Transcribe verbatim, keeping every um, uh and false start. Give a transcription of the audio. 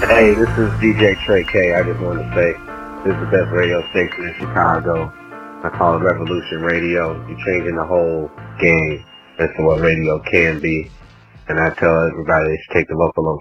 Hey, this is D J Trey K. I just want to say this is the best radio station in Chicago. I call it Revolution Radio. You're changing the whole game as to what radio can be. And I tell everybody they should take the local